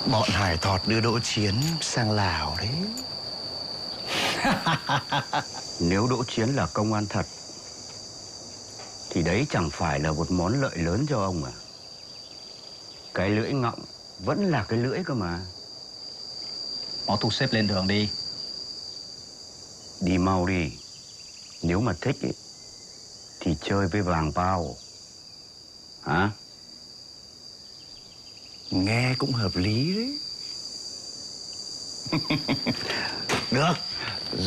Bọn Hải Thọt đưa Đỗ Chiến sang Lào đấy. Nếu Đỗ Chiến là công an thật thì đấy chẳng phải là một món lợi lớn cho ông à? Cái lưỡi ngọng vẫn là cái lưỡi cơ mà. Mau thu xếp lên đường đi. Đi mau đi. Nếu mà thích ý, thì chơi với vàng bao. Hả? Nghe cũng hợp lý đấy. Được,